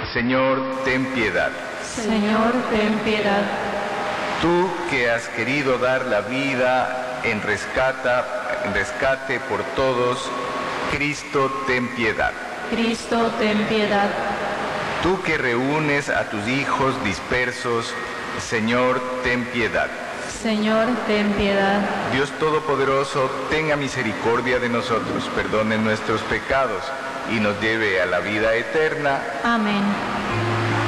Señor, ten piedad. Señor, ten piedad. Tú que has querido dar la vida en rescate por todos, Cristo, ten piedad. Cristo, ten piedad. Tú que reúnes a tus hijos dispersos, Señor, ten piedad. Señor, ten piedad. Dios Todopoderoso, tenga misericordia de nosotros, perdone nuestros pecados y nos lleve a la vida eterna. Amén.